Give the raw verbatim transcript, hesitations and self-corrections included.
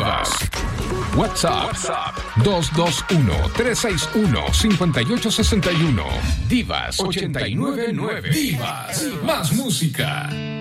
Divas. WhatsApp, WhatsApp dos dos uno, tres seis uno, cinco ocho seis uno. Divas ochenta y nueve nueve. Divas, más música.